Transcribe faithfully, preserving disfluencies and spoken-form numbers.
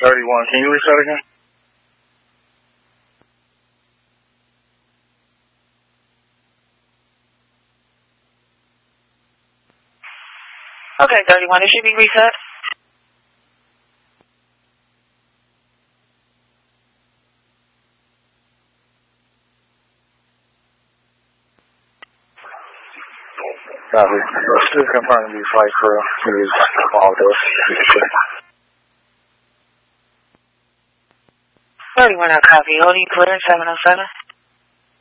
thirty-one. Can you reset again? Okay, thirty-one. It should be reset. Copy. Still confirming the flight crew. Please call us. thirty-one, I'll copy. Holding clear, seven oh seven.